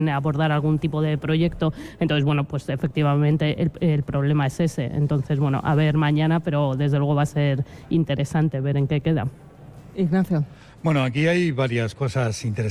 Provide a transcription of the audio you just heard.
abordar algún tipo de proyecto. Entonces, bueno, pues efectivamente el problema es ese. Entonces, bueno, a ver mañana, pero desde luego va a ser interesante ver en qué queda. Ignacio. Bueno, aquí hay varias cosas interesantes.